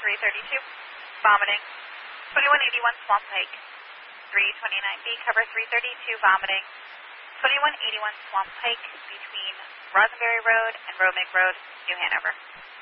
332, vomiting. 2181 Swamp Pike. 329B, cover 332, vomiting. 2181 Swamp Pike between Rosenberry Road and Romick Road, New Hanover.